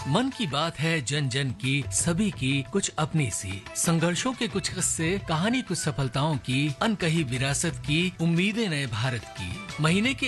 मन की बात है जन जन की, सभी की कुछ अपनी सी, संघर्षों के कुछ किस्से, कहानी कुछ सफलताओं की, अनकही विरासत की, उम्मीदें नए भारत की। महीने के